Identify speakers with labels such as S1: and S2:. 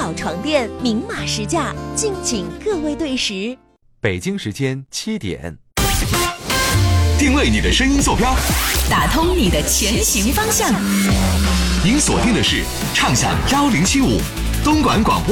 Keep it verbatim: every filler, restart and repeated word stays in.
S1: 宝床垫明码实价，敬请各位对时。
S2: 北京时间七点，
S3: 定位你的声音坐标，
S4: 打通你的前行方向。
S3: 您锁定的是畅享幺零七五东莞广播。